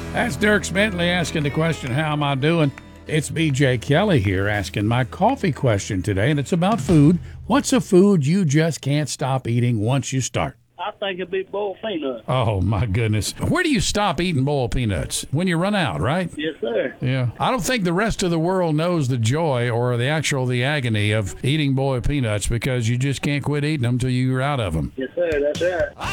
That's Dirk Bentley asking the question, how am I doing? It's BJ Kelly here asking my coffee question today, and it's about food. What's a food you just can't stop eating once you start? I think it'd be boiled peanuts. Oh, my goodness. Where do you stop eating boiled peanuts? When you run out, right? Yes, sir. Yeah. I don't think the rest of the world knows the joy or the agony of eating boiled peanuts because you just can't quit eating them till you're out of them. Yes, sir. That's right.